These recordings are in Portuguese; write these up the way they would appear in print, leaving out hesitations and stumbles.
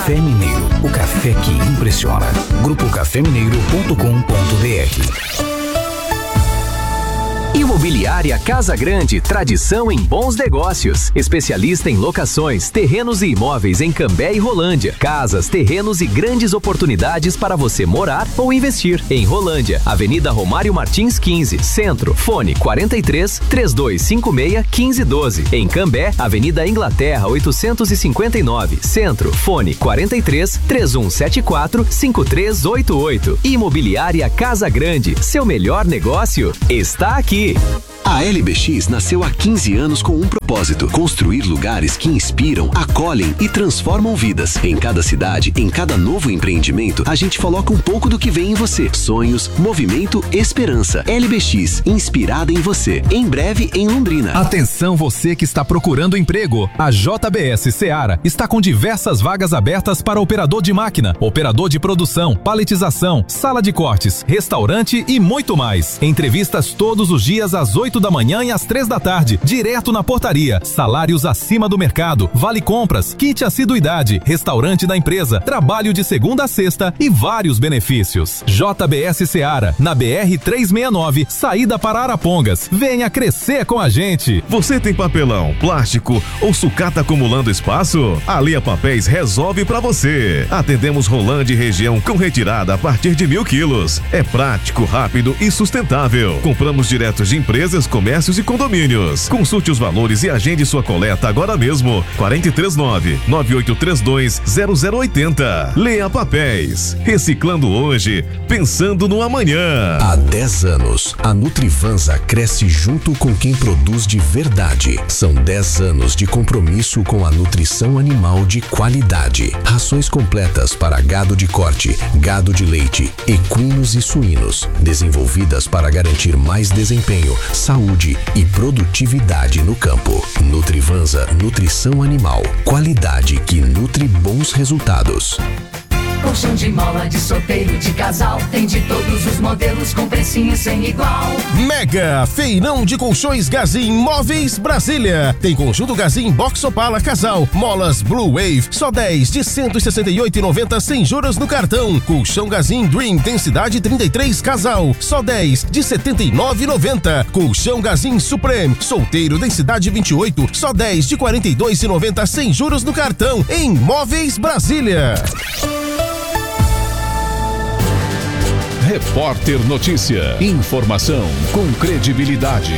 Café Mineiro, o café que impressiona. grupocafemineiro.com.br. Imobiliária Casa Grande, tradição em bons negócios. Especialista em locações, terrenos e imóveis em Cambé e Rolândia. Casas, terrenos e grandes oportunidades para você morar ou investir. Em Rolândia, Avenida Romário Martins 15, Centro, fone 43 3256 1512. Em Cambé, Avenida Inglaterra 859, Centro, fone 43 3174 5388. Imobiliária Casa Grande, seu melhor negócio está aqui. A LBX nasceu há 15 anos com um propósito: construir lugares que inspiram, acolhem e transformam vidas. Em cada cidade, em cada novo empreendimento, a gente coloca um pouco do que vem em você. Sonhos, movimento, esperança. LBX, inspirada em você. Em breve, em Londrina. Atenção você que está procurando emprego. A JBS Seara está com diversas vagas abertas para operador de máquina, operador de produção, paletização, sala de cortes, restaurante e muito mais. Entrevistas todos os dias às 8 da manhã e às 3 da tarde, direto na portaria. Salários acima do mercado, vale compras, kit assiduidade, restaurante da empresa, trabalho de segunda a sexta e vários benefícios. JBS Seara, na BR 369, saída para Arapongas. Venha crescer com a gente. Você tem papelão, plástico ou sucata acumulando espaço? A Lia Papéis resolve pra você. Atendemos Rolândia e região com retirada a partir de 1.000 quilos. É prático, rápido e sustentável. Compramos direto de empresas, comércios e condomínios. Consulte os valores e agende sua coleta agora mesmo. 439-9832-0080. Leia Papéis. Reciclando hoje, pensando no amanhã. Há 10 anos, a Nutrivanza cresce junto com quem produz de verdade. São 10 anos de compromisso com a nutrição animal de qualidade. Rações completas para gado de corte, gado de leite, equinos e suínos. Desenvolvidas para garantir mais desempenho, saúde e produtividade no campo. Nutrivanza, nutrição animal. Qualidade que nutre bons resultados. Colchão de mola, de solteiro, de casal, tem de todos os modelos com precinho sem igual. Mega Feirão de Colchões Gazin Móveis Brasília. Tem conjunto Gazin Box Opala Casal, molas Blue Wave, só 10 de 168,90 sem juros no cartão. Colchão Gazin Dream densidade 33 Casal, só 10 de 79,90. Colchão Gazin Supreme solteiro densidade 28, só 10 de 42,90 sem juros no cartão. Em Móveis Brasília. Repórter Notícia. Informação com credibilidade.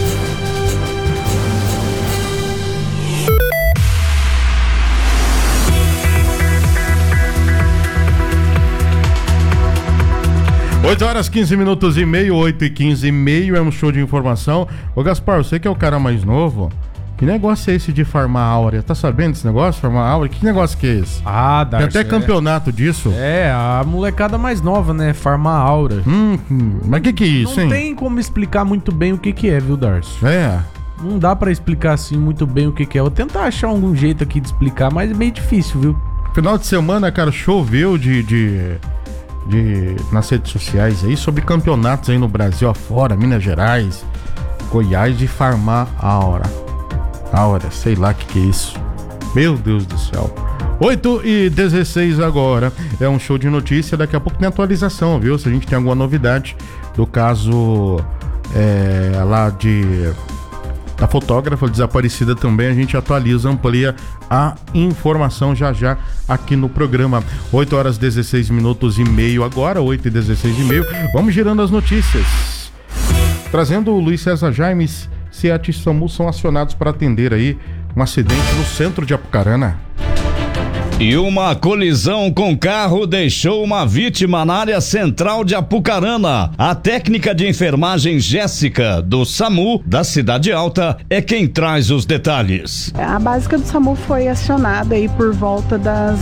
Oito horas, 15 minutos e meio, 8h15 é um show de informação. Ô Gaspar, você que é o cara mais novo, que negócio é esse de farmar áurea? Tá sabendo desse negócio, farmar áurea? Que negócio que é esse? Ah, Darcy, tem até campeonato disso. É, a molecada mais nova, né? Farmar áurea. Mas que é isso, Não hein? Não tem como explicar muito bem o que é, viu, Darcy? É. Não dá pra explicar assim muito bem o que é. Vou tentar achar algum jeito aqui de explicar, mas é meio difícil, viu? Final de semana, cara, choveu nas redes sociais aí sobre campeonatos aí no Brasil afora, Minas Gerais, Goiás, de farmar áurea. Áurea, sei lá o que é isso. Meu Deus do céu. 8h16 agora. É um show de notícia. Daqui a pouco tem atualização, viu? Se a gente tem alguma novidade do caso lá da fotógrafa desaparecida também, a gente atualiza, amplia a informação já aqui no programa. 8 horas 16 minutos e meio agora, 8h16 e meio. Vamos girando as notícias. Trazendo o Luiz César Jaimes. SEAT e SAMU são acionados para atender aí um acidente no centro de Apucarana. E uma colisão com carro deixou uma vítima na área central de Apucarana. A técnica de enfermagem Jéssica, do SAMU, da Cidade Alta, é quem traz os detalhes. A básica do SAMU foi acionada aí por volta das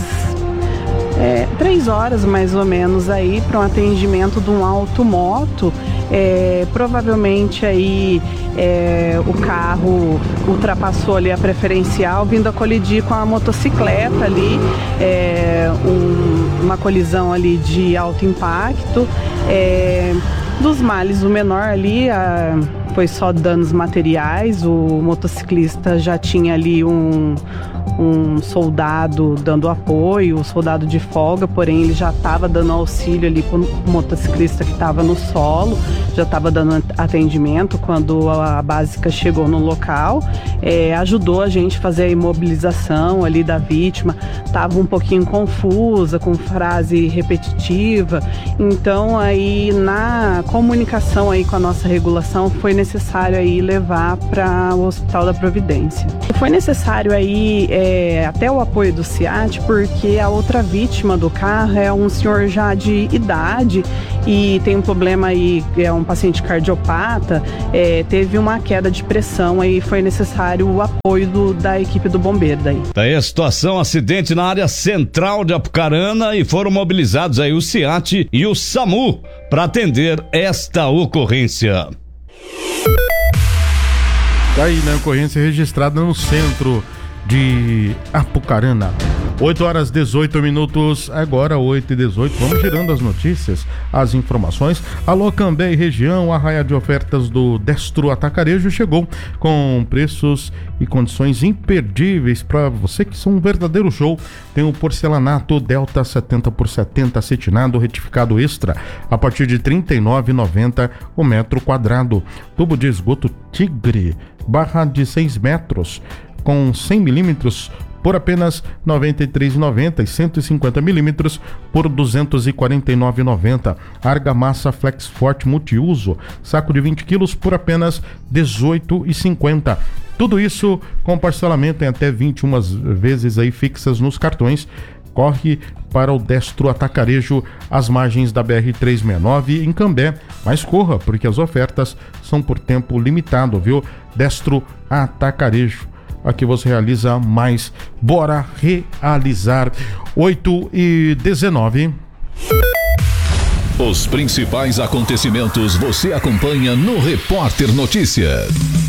3 horas mais ou menos aí para um atendimento de um automoto. Provavelmente aí o carro ultrapassou ali a preferencial, vindo a colidir com a motocicleta ali, uma colisão ali de alto impacto. Dos males, o menor ali foi só danos materiais. O motociclista já tinha ali um um soldado dando apoio, soldado de folga, porém ele já estava dando auxílio ali para o motociclista que estava no solo, já estava dando atendimento quando a básica chegou no local, ajudou a gente a fazer a imobilização ali da vítima, estava um pouquinho confusa, com frase repetitiva, então aí na comunicação aí com a nossa regulação foi necessário aí levar para o Hospital da Providência. Foi necessário aí até o apoio do SEAT, porque a outra vítima do carro é um senhor já de idade e tem um problema aí, é um paciente cardiopata, teve uma queda de pressão aí, foi necessário o apoio da equipe do bombeiro daí. Daí a situação, acidente na área central de Apucarana e foram mobilizados aí o SEAT e o SAMU para atender esta ocorrência. Daí, né, ocorrência registrada no centro de Apucarana. 8h18, agora 8h18. Vamos girando as notícias, as informações. Alô, Cambé e região, a raia de ofertas do Destro Atacarejo chegou com preços e condições imperdíveis para você que são um verdadeiro show. Tem o porcelanato Delta 70x70 acetinado retificado extra a partir de R$ 39,90 o metro quadrado. Tubo de esgoto Tigre, barra de 6 metros com 100 milímetros por apenas R$ 93,90 e 150 milímetros por R$ 249,90. Argamassa Flex Forte multiuso, saco de 20 quilos por apenas R$ 18,50. Tudo isso com parcelamento em até 21 vezes aí fixas nos cartões. Corre para o Destro Atacarejo, às margens da BR-369 em Cambé. Mas corra, porque as ofertas são por tempo limitado, viu? Destro Atacarejo. Aqui você realiza mais. Bora realizar. 8h19. Os principais acontecimentos você acompanha no Repórter Notícia.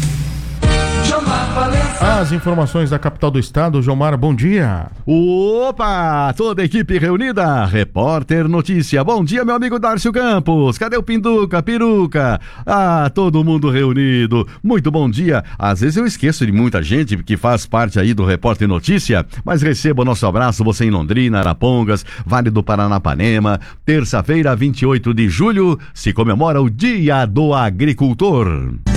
As informações da capital do estado, Jomar, bom dia. Opa, toda a equipe reunida, Repórter Notícia. Bom dia, meu amigo Darcio Campos. Cadê o Pinduca, Peruca? Todo mundo reunido. Muito bom dia. Às vezes eu esqueço de muita gente que faz parte aí do Repórter Notícia, mas receba o nosso abraço, você em Londrina, Arapongas, Vale do Paranapanema. Terça-feira, 28 de julho, se comemora o Dia do Agricultor.